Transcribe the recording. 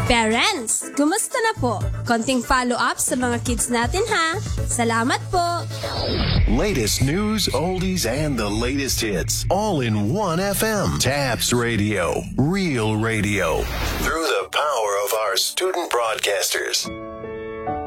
Parents, kumusta na po? Konting follow-up sa mga kids natin ha. Salamat po! Latest news, oldies, and the latest hits. All in one FM. Tabs Radio. Real radio. Through the power of our student broadcasters.